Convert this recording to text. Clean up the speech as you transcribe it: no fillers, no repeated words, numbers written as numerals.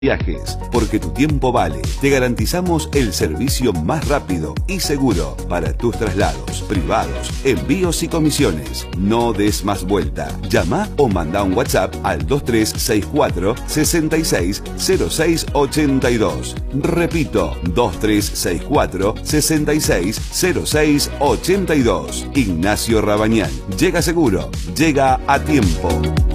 Viajes, porque tu tiempo vale. Te garantizamos el servicio más rápido y seguro para tus traslados privados, envíos y comisiones. No des más vuelta. Llama o manda un WhatsApp al 2364 660682. Repito, 2364 660682. Ignacio Rabañán. Llega seguro, llega a tiempo.